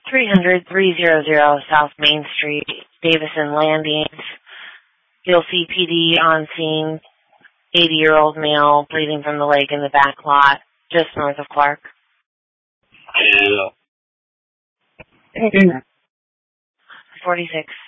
300-300 South Main Street, Davison Landings. You'll see PD on scene, 80-year-old male bleeding from the leg in the back lot, just north of Clark. Yeah. 46.